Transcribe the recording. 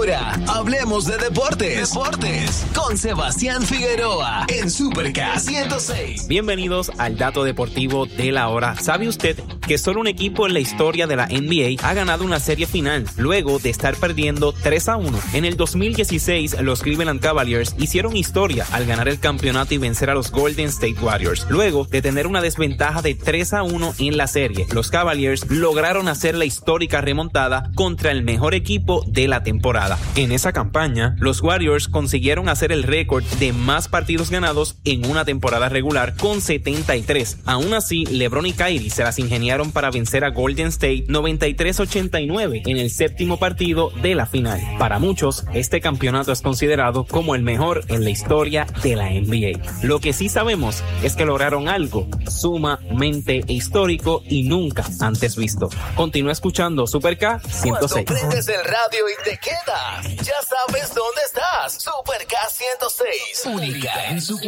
Ahora, hablemos de deportes. Con Sebastián Figueroa en Super K 106. Bienvenidos al dato deportivo de la hora. ¿Sabe usted que solo un equipo en la historia de la NBA ha ganado una serie final luego de estar perdiendo 3-1? En el 2016, los Cleveland Cavaliers hicieron historia al ganar el campeonato y vencer a los Golden State Warriors. Luego de tener una desventaja de 3-1 en la serie, los Cavaliers lograron hacer la histórica remontada contra el mejor equipo de la temporada. En esa campaña, los Warriors consiguieron hacer el récord de más partidos ganados en una temporada regular con 73. Aún así, LeBron y Kyrie se las ingeniaron para vencer a Golden State 93-89 en el séptimo partido de la final. Para muchos, este campeonato es considerado como el mejor en la historia de la NBA. Lo que sí sabemos es que lograron algo sumamente histórico y nunca antes visto. Continúa escuchando Super K 106. Cuando prendes el radio y te quedas, ya sabes dónde estás. Super K 106, única en su